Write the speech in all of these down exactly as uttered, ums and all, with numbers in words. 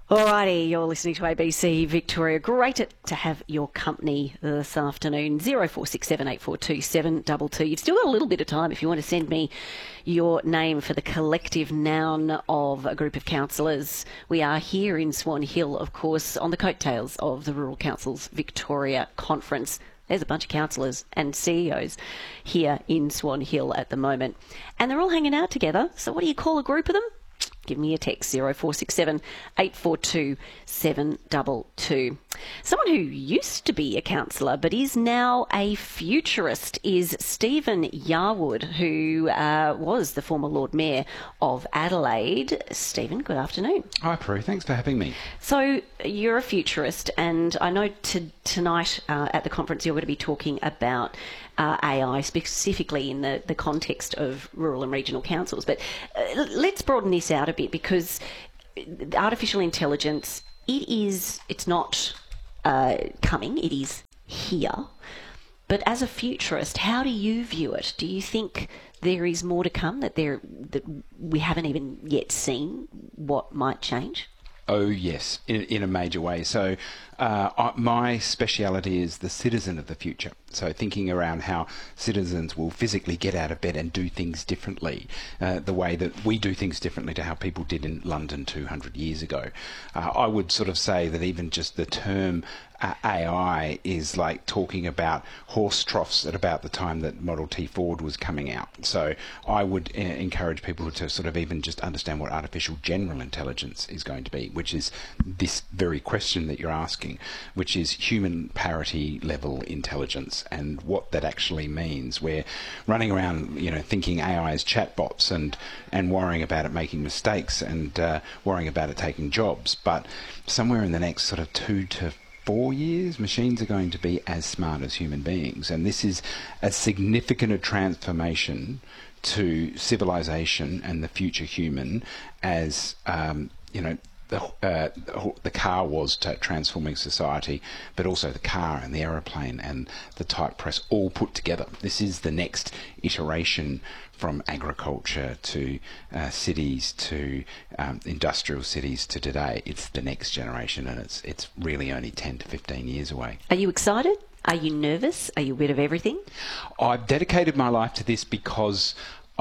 Alrighty, you're listening to A B C Victoria. Great to have your company this afternoon. zero four six seven eight four two seven two two. You've still got a little bit of time if you want to send me your name for the collective noun of a group of councillors. We are here in Swan Hill, of course, on the coattails of the Rural Councils Victoria Conference. There's a bunch of councillors and C E Os here in Swan Hill at the moment. And they're all hanging out together. So what do you call a group of them? Give me a text, zero four six seven eight four two seven two two. Someone who used to be a councillor but is now a futurist is Stephen Yarwood, who uh, was the former Lord Mayor of Adelaide. Stephen, good afternoon. Hi, Prue. Thanks for having me. So you're a futurist, and I know to, tonight uh, at the conference you're going to be talking about Uh, A I, specifically in the, the context of rural and regional councils. But uh, let's broaden this out a bit, because artificial intelligence, it is, it's not uh, coming, it is here. But as a futurist, how do you view it? Do you think there is more to come, that there that we haven't even yet seen what might change? Oh, yes, in, in a major way. So uh, I, my speciality is the citizen of the future. So thinking around how citizens will physically get out of bed and do things differently, uh, the way that we do things differently to how people did in London two hundred years ago. Uh, I would sort of say that even just the term uh, A I is like talking about horse troughs at about the time that Model T Ford was coming out. So I would uh, encourage people to sort of even just understand what artificial general intelligence is going to be, which is this very question that you're asking, which is human parity level intelligence, and what that actually means. We're running around, you know, thinking A I is chatbots and and worrying about it making mistakes and uh, worrying about it taking jobs. But somewhere in the next sort of two to four years, machines are going to be as smart as human beings, and this is as significant a transformation to civilization and the future human as um, you know. The, uh, the car was to transforming society, but also the car and the aeroplane and the type press all put together. This is the next iteration from agriculture to uh, cities to um, industrial cities to today. It's the next generation, and it's it's really only ten to fifteen years away. Are you excited? Are you nervous? Are you a bit of everything? I've dedicated my life to this because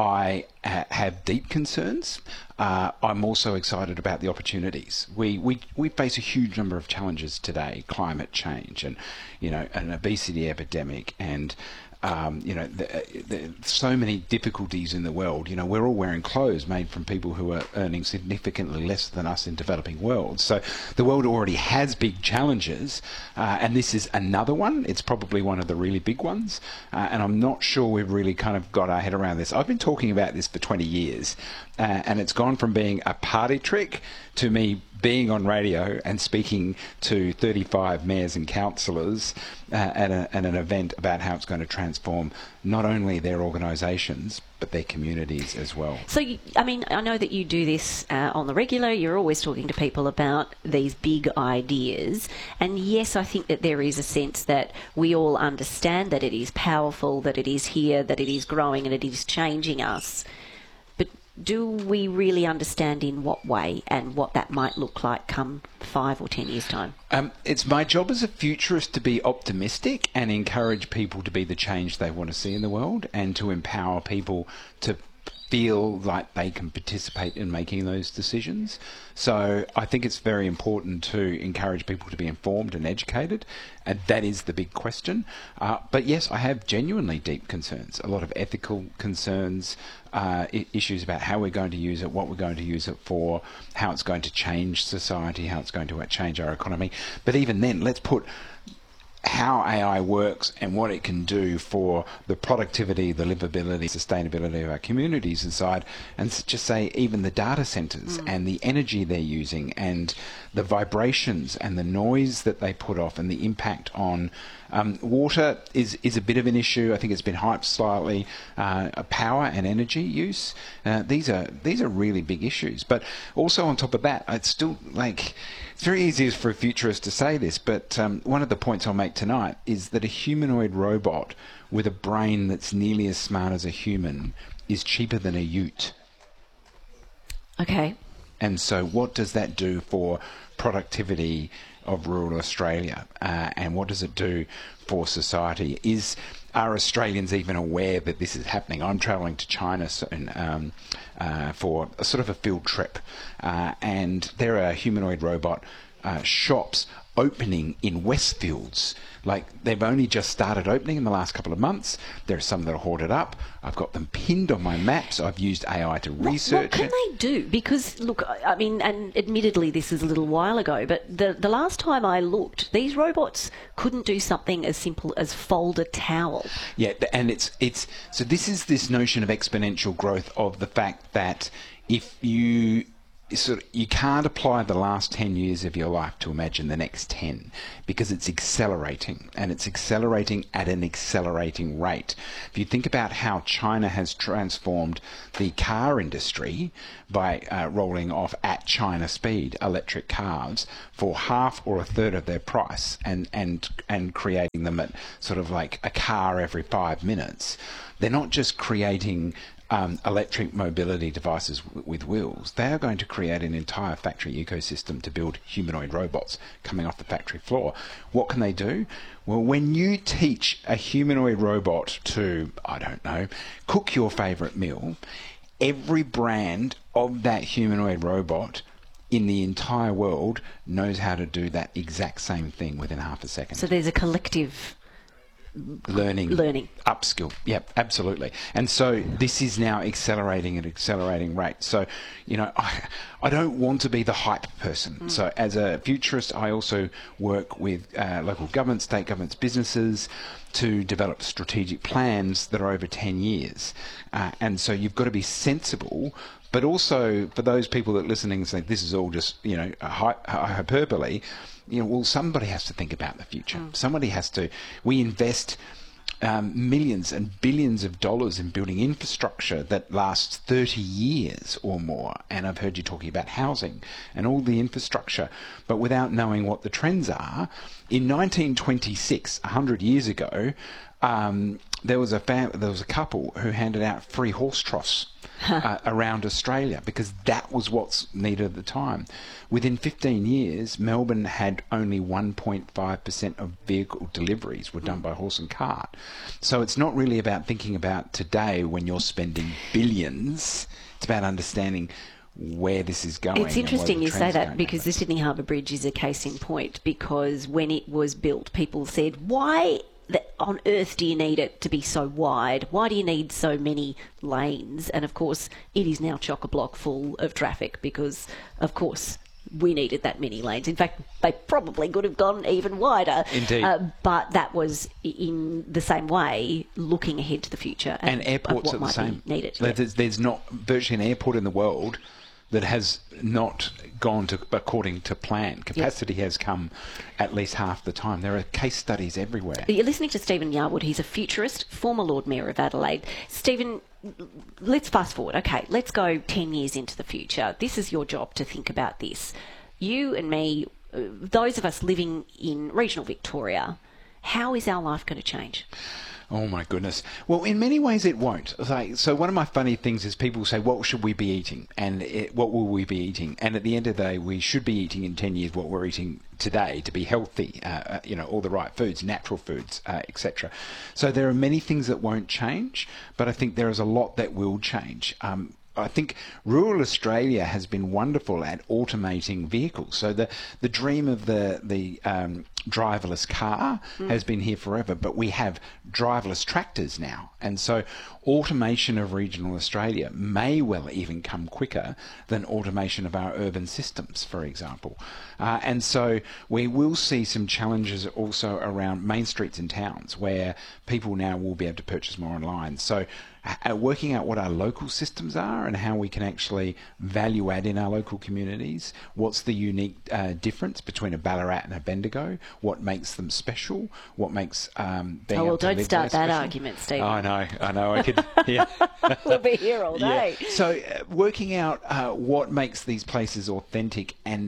I ha- have deep concerns. Uh, I'm also excited about the opportunities. We, we we face a huge number of challenges today: climate change, and you know, an obesity epidemic, and um, you know, the, the, so many difficulties in the world. You know, we're all wearing clothes made from people who are earning significantly less than us in developing worlds. So the world already has big challenges, uh, and this is another one. It's probably one of the really big ones, uh, and I'm not sure we've really kind of got our head around this. I've been talking about this for twenty years, uh, and it's gone from being a party trick to me being on radio and speaking to thirty-five mayors and councillors uh, at, a, at an event about how it's going to transform not only their organisations but their communities as well. So, I mean, I know that you do this uh, on the regular. You're always talking to people about these big ideas. And yes, I think that there is a sense that we all understand that it is powerful, that it is here, that it is growing and it is changing us. Do we really understand in what way and what that might look like come five or ten years' time? Um, it's my job as a futurist to be optimistic and encourage people to be the change they want to see in the world, and to empower people to feel like they can participate in making those decisions. So I think it's very important to encourage people to be informed and educated, and that is the big question. Uh, but yes, I have genuinely deep concerns, a lot of ethical concerns, uh, I- issues about how we're going to use it, what we're going to use it for, how it's going to change society, how it's going to change our economy. But even then, let's put how A I works and what it can do for the productivity, the livability, sustainability of our communities aside, and just say even the data centres mm. and the energy they're using and the vibrations and the noise that they put off and the impact on um, water is, is a bit of an issue. I think it's been hyped slightly. Uh, power and energy use, uh, these are these are really big issues. But also on top of that, it's still like, it's very easy for a futurist to say this, but um, one of the points I'll make tonight is that a humanoid robot with a brain that's nearly as smart as a human is cheaper than a ute. Okay. And so what does that do for productivity of rural Australia? Uh, and what does it do for society? Is Are Australians even aware that this is happening? I'm travelling to China soon um, uh, for a sort of a field trip. Uh, and there are humanoid robot uh, shops opening in Westfields. Like, they've only just started opening in the last couple of months. There are some that are hoarded up. I've got them pinned on my maps. I've used A I to research what, what can it. they do? Because, look, I mean, and admittedly this is a little while ago, but the, the last time I looked, these robots couldn't do something as simple as fold a towel. Yeah, and it's it's so this is this notion of exponential growth, of the fact that if you sort of, you can't apply the last ten years of your life to imagine the next ten, because it's accelerating, and it's accelerating at an accelerating rate. If you think about how China has transformed the car industry by uh, rolling off at China speed electric cars for half or a third of their price, and and and creating them at sort of like a car every five minutes, they're not just creating Um, electric mobility devices w- with wheels. They are going to create an entire factory ecosystem to build humanoid robots coming off the factory floor. What can they do? Well, when you teach a humanoid robot to, I don't know, cook your favourite meal, every brand of that humanoid robot in the entire world knows how to do that exact same thing within half a second. So there's a collective Learning, learning, upskill. Yep, absolutely. And so this is now accelerating at accelerating rate. So, you know, I, I don't want to be the hype person. Mm. So as a futurist, I also work with uh, local governments, state governments, businesses to develop strategic plans that are over ten years. Uh, and so you've got to be sensible, but also for those people that are listening and say this is all just, you know, a hy- a hyperbole, you know, well, somebody has to think about the future. Mm. Somebody has to. We invest um, millions and billions of dollars in building infrastructure that lasts thirty years or more. And I've heard you talking about housing and all the infrastructure, but without knowing what the trends are. In nineteen twenty-six, one hundred years ago, um, there was a fam- there was a couple who handed out free horse troughs uh, around Australia, because that was what's needed at the time. Within fifteen years, Melbourne had only one point five percent of vehicle deliveries were done by horse and cart. So it's not really about thinking about today when you're spending billions. It's about understanding where this is going. It's interesting you say that, because the the Sydney Harbour Bridge is a case in point, because when it was built, people said, why on earth do you need it to be so wide? Why do you need so many lanes? And of course, it is now chock-a-block full of traffic, because, of course, we needed that many lanes. In fact, they probably could have gone even wider. Indeed. Uh, but that was in the same way looking ahead to the future. And, and airports what are the might same. Be needed. There's, Yeah. there's not virtually an airport in the world that has not gone to according to plan. Capacity yep. has come at least half the time. There are case studies everywhere. You're listening to Stephen Yarwood. He's a futurist, former Lord Mayor of Adelaide. Stephen, let's fast forward. Okay, let's go ten years into the future. This is your job to think about this. You and me, those of us living in regional Victoria, how is our life going to change? Oh my goodness. Well, in many ways it won't. Like, so one of my funny things is people say, what should we be eating? And it, what will we be eating? And at the end of the day, we should be eating in ten years what we're eating today to be healthy, uh, you know, all the right foods, natural foods, uh, et cetera. So there are many things that won't change, but I think there is a lot that will change. Um, I think rural Australia has been wonderful at automating vehicles. So the, the dream of the, the um, driverless car mm. has been here forever, but we have driverless tractors now. And so automation of regional Australia may well even come quicker than automation of our urban systems, for example. Uh, and so we will see some challenges also around main streets in towns where people now will be able to purchase more online. So uh, working out what our local systems are and how we can actually value add in our local communities. What's the unique uh, difference between a Ballarat and a Bendigo? What makes them special? What makes um, being oh, well, able to don't live start there that special? argument, Stephen. Oh, I know, I know. I could. Yeah. We'll be here all day. Yeah. So uh, working out uh, what makes these places authentic and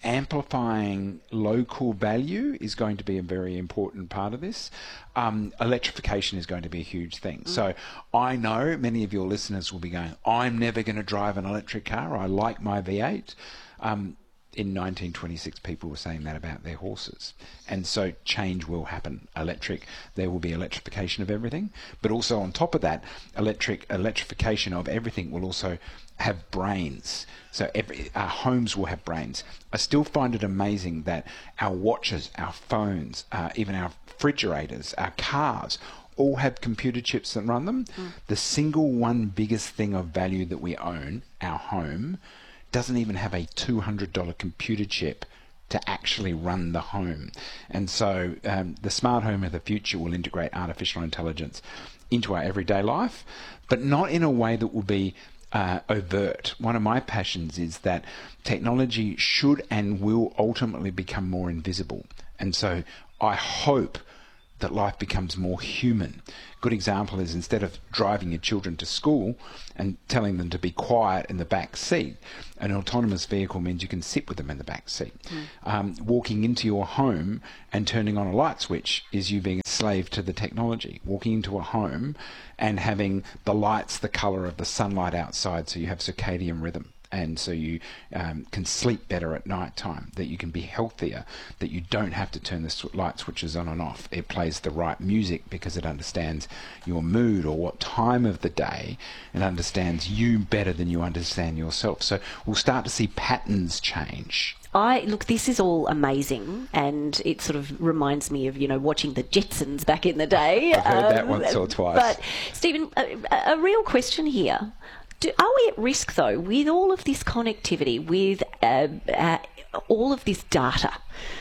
amplifying local value is going to be a very important part of this. Um, electrification is going to be a huge thing. Mm. So I know many of your listeners will be going, I'm never going to drive an electric car. I like my V eight. Um, in nineteen twenty-six, people were saying that about their horses. And so change will happen. Electric, there will be electrification of everything. But also on top of that, electric electrification of everything will also have brains. So every, our homes will have brains. I still find it amazing that our watches, our phones, uh, even our refrigerators, our cars, all have computer chips that run them. Mm. The single one biggest thing of value that we own, our home, doesn't even have a two hundred dollars computer chip to actually run the home. And so um, the smart home of the future will integrate artificial intelligence into our everyday life, but not in a way that will be uh, overt. One of my passions is that technology should and will ultimately become more invisible. And so I hope that life becomes more human. Good example is, instead of driving your children to school and telling them to be quiet in the back seat, an autonomous vehicle means you can sit with them in the back seat. Mm. Um, walking into your home and turning on a light switch is you being a slave to the technology. Walking into a home and having the lights the colour of the sunlight outside, so you have circadian rhythm. And so you um, can sleep better at night time, that you can be healthier, that you don't have to turn the light switches on and off. It plays the right music because it understands your mood or what time of the day. It understands you better than you understand yourself. So we'll start to see patterns change. I look, this is all amazing, and it sort of reminds me of, you know, watching the Jetsons back in the day. I've heard um, that once or twice. But, Stephen, a, a real question here. Do, are we at risk, though, with all of this connectivity, with uh, uh, all of this data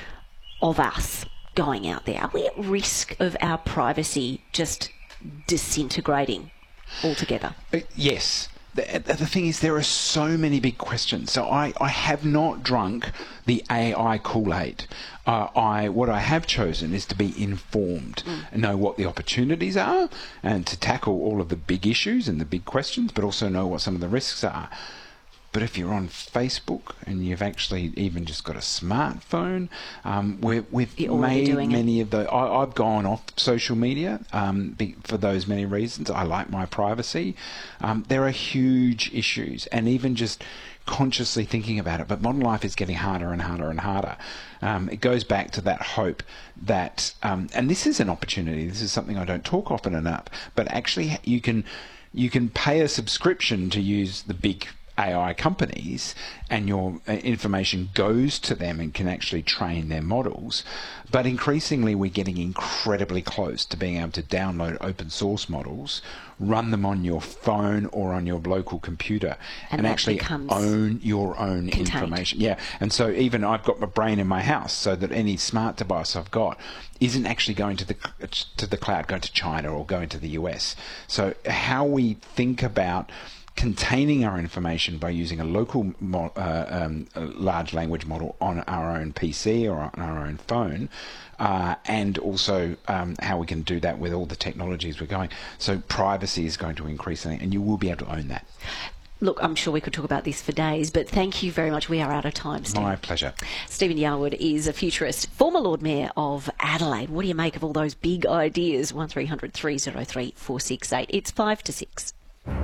of us going out there? Are we at risk of our privacy just disintegrating altogether? Uh, yes. The, the thing is, there are so many big questions. So I, I have not drunk the A I Kool-Aid. Uh, I what I have chosen is to be informed mm. and know what the opportunities are, and to tackle all of the big issues and the big questions, but also know what some of the risks are. But if you're on Facebook and you've actually even just got a smartphone, um, we're, we've made many it. of the. I, I've gone off social media um, be, for those many reasons. I like my privacy. Um, there are huge issues, and even just consciously thinking about it. But modern life is getting harder and harder and harder. Um, it goes back to that hope that, um, and this is an opportunity. This is something I don't talk often enough. But actually, you can you can pay a subscription to use the big A I companies, and your information goes to them and can actually train their models. But increasingly, we're getting incredibly close to being able to download open source models, run them on your phone or on your local computer, and, and actually own your own contained. information. Yeah, and so even I've got my brain in my house, so that any smart device I've got isn't actually going to the to the cloud, going to China or going to the U S. So how we think about containing our information by using a local mo- uh, um, a large language model on our own P C or on our own phone, uh, and also um, how we can do that with all the technologies we're going. So privacy is going to increase, and you will be able to own that. Look, I'm sure we could talk about this for days, but thank you very much. We are out of time, Steve. My pleasure. Stephen Yarwood is a futurist, former Lord Mayor of Adelaide. What do you make of all those big ideas? one three hundred, three oh three, four six eight. It's five to six.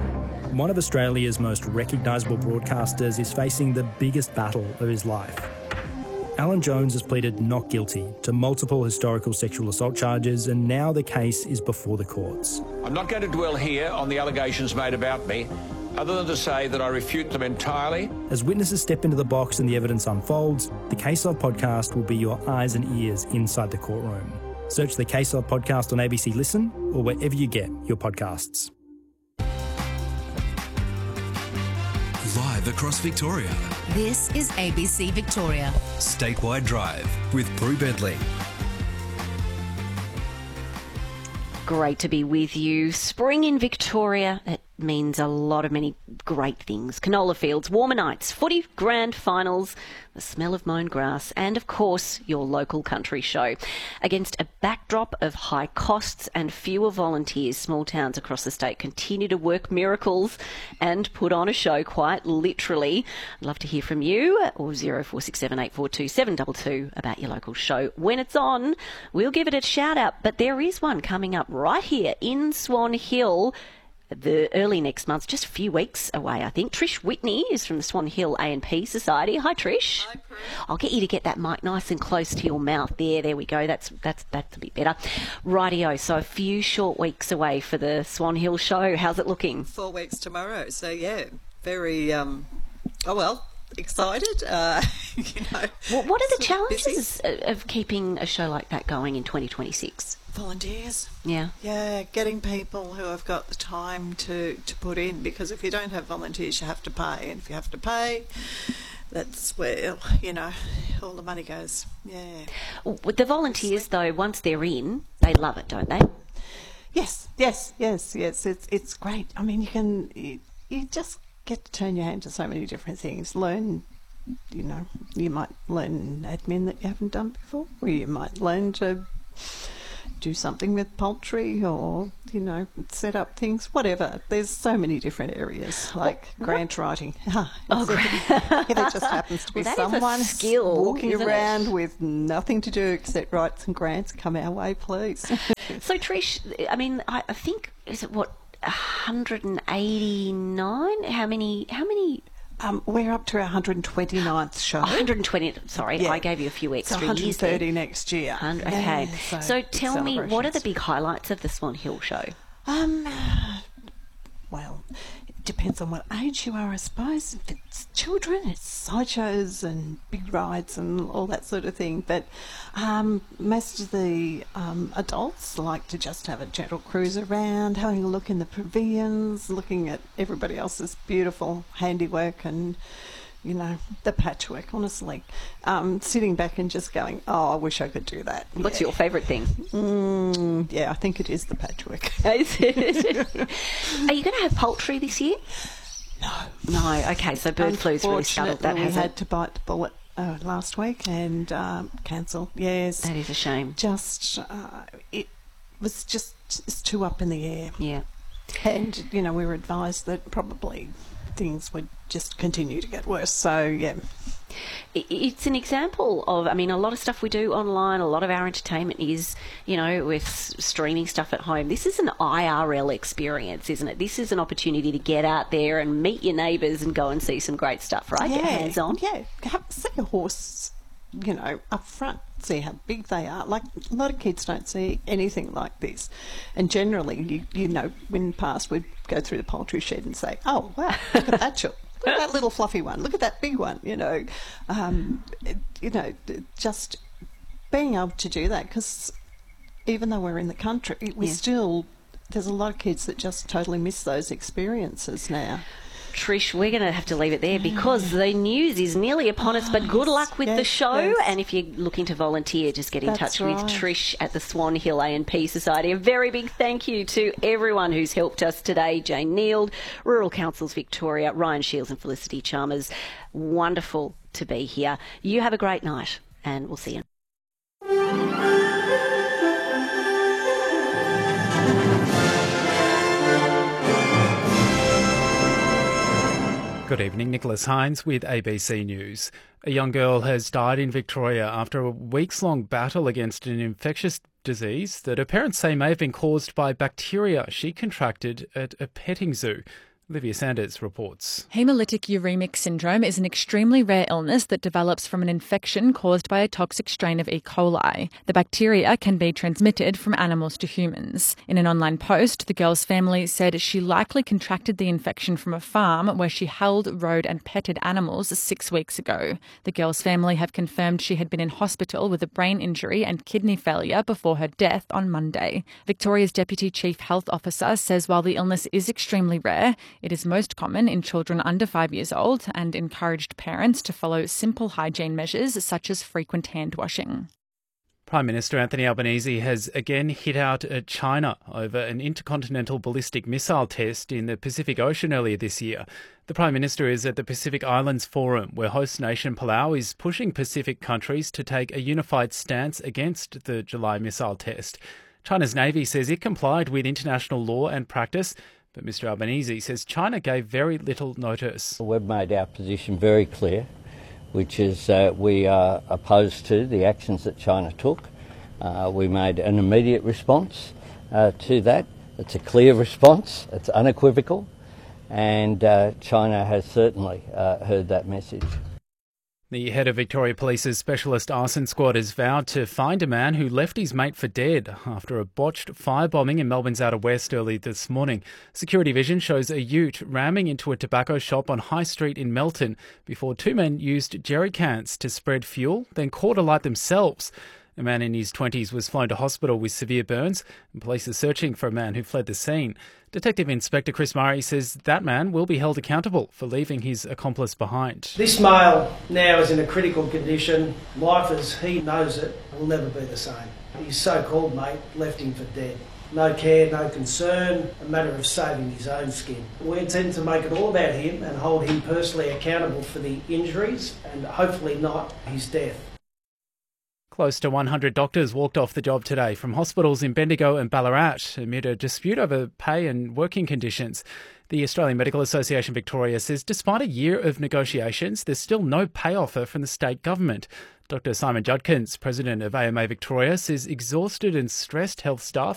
One of Australia's most recognisable broadcasters is facing the biggest battle of his life. Alan Jones has pleaded not guilty to multiple historical sexual assault charges, and now the case is before the courts. I'm not going to dwell here on the allegations made about me, other than to say that I refute them entirely. As witnesses step into the box and the evidence unfolds, the Case Of podcast will be your eyes and ears inside the courtroom. Search the Case Of podcast on A B C Listen or wherever you get your podcasts. Live across Victoria. This is A B C Victoria. Statewide Drive with Prue Bentley. Great to be with you. Spring in Victoria at means a lot of many great things. Canola fields, warmer nights, footy grand finals, the smell of mown grass, and of course your local country show. Against a backdrop of high costs and fewer volunteers, small towns across the state continue to work miracles and put on a show quite literally. I'd love to hear from you, or zero four six seven eight four two seven two two about your local show. When it's on, we'll give it a shout out, but there is one coming up right here in Swan Hill the early next month, just a few weeks away, I think. Trish Whitney is from the Swan Hill A and P Society. Hi, Trish. Hi, Prue. I'll get you to get that mic nice and close to your mouth. There, there we go. That's that's that's a bit better. Rightio. So a few short weeks away for the Swan Hill show. How's it looking? Four weeks tomorrow. So yeah, very. Um, oh well, excited. Uh, you know. Well, what are the sort of challenges of keeping a show like that going in twenty twenty-six? Volunteers. Yeah. Yeah, getting people who have got the time to, to put in, because if you don't have volunteers, you have to pay. And if you have to pay, that's where, you know, all the money goes. Yeah. With the volunteers, though, once they're in, they love it, don't they? Yes, yes, yes, yes. It's it's great. I mean, you can, you, you just get to turn your hand to so many different things. Learn, you know, you might learn admin that you haven't done before, or you might learn to do something with poultry, or, you know, set up things, whatever. There's so many different areas, like oh, grant writing. oh, yeah, there just happens to be well, someone skill, walking around it? with nothing to do except write some grants. Come our way, please. So, Trish, I mean, I, I think, is it what, one hundred eighty-nine? How many, how many... Um, we're up to our one hundred twenty-ninth show. one hundred twenty, sorry, yeah. I gave you a few extra so one hundred thirty years next year. Okay. Yeah, so so tell me, what are the big highlights of the Swan Hill show? Um, well, it depends on what age you are, I suppose. If it's children, it's sideshows and big rides and all that sort of thing. But um, most of the um, adults like to just have a gentle cruise around, having a look in the pavilions, looking at everybody else's beautiful handiwork and, you know, the patchwork, honestly. Um, sitting back and just going, oh, I wish I could do that. What's yeah. your favourite thing? Mm, yeah, I think it is the patchwork. Is it? Are you going to have poultry this year? No. No, okay, so bird flu's really scuttled that, we hasn't had to bite the bullet uh, last week and um, cancel. Yes. That is a shame. Just, uh, it was just it's too up in the air. Yeah. And, you know, we were advised that probably things would just continue to get worse. So, yeah. It's an example of, I mean, a lot of stuff we do online, a lot of our entertainment is, you know, with streaming stuff at home. This is an I R L experience, isn't it? This is an opportunity to get out there and meet your neighbours and go and see some great stuff, right? Yeah, get hands on. Yeah, have, see a horse, you know, up front, see how big they are. Like, a lot of kids don't see anything like this. And generally, you, you know, in the past, we'd go through the poultry shed and say, oh, wow, look at that chook. Look at that little fluffy one. Look at that big one, you know. Um, it, you know, just being able to do that, because even though we're in the country, we yeah. still, there's a lot of kids that just totally miss those experiences now. Trish, we're going to have to leave it there because the news is nearly upon us, but good luck with yes, the show. yes. And if you're looking to volunteer, just get in That's touch right. with Trish at the Swan Hill A and P Society. A very big thank you to everyone who's helped us today. Jane Neild, Rural Councils Victoria, Ryan Shields and Felicity Chalmers. Wonderful to be here. You have a great night and we'll see you. Good evening, Nicholas Hines with A B C News. A young girl has died in Victoria after a weeks-long battle against an infectious disease that her parents say may have been caused by bacteria she contracted at a petting zoo. Olivia Sanders reports. Hemolytic uremic syndrome is an extremely rare illness that develops from an infection caused by a toxic strain of E. coli. The bacteria can be transmitted from animals to humans. In an online post, the girl's family said she likely contracted the infection from a farm where she held, rode and petted animals six weeks ago. The girl's family have confirmed she had been in hospital with a brain injury and kidney failure before her death on Monday. Victoria's Deputy Chief Health Officer says while the illness is extremely rare, it is most common in children under five years old and encouraged parents to follow simple hygiene measures such as frequent hand washing. Prime Minister Anthony Albanese has again hit out at China over an intercontinental ballistic missile test in the Pacific Ocean earlier this year. The Prime Minister is at the Pacific Islands Forum, where host nation Palau is pushing Pacific countries to take a unified stance against the July missile test. China's Navy says it complied with international law and practice, but Mr Albanese says China gave very little notice. We've made our position very clear, which is uh, we are opposed to the actions that China took. Uh, we made an immediate response uh, to that. It's a clear response, it's unequivocal, and uh, China has certainly uh, heard that message. The head of Victoria Police's Specialist Arson Squad has vowed to find a man who left his mate for dead after a botched firebombing in Melbourne's Outer West early this morning. Security vision shows a ute ramming into a tobacco shop on High Street in Melton before two men used jerry cans to spread fuel, then caught alight themselves. A man in his twenties was flown to hospital with severe burns, and police are searching for a man who fled the scene. Detective Inspector Chris Murray says that man will be held accountable for leaving his accomplice behind. This male now is in a critical condition. Life as he knows it will never be the same. His so-called mate left him for dead. No care, no concern, a matter of saving his own skin. We intend to make it all about him and hold him personally accountable for the injuries and hopefully not his death. Close to one hundred doctors walked off the job today from hospitals in Bendigo and Ballarat amid a dispute over pay and working conditions. The Australian Medical Association Victoria says despite a year of negotiations, there's still no pay offer from the state government. Doctor Simon Judkins, president of A M A Victoria, says exhausted and stressed health staff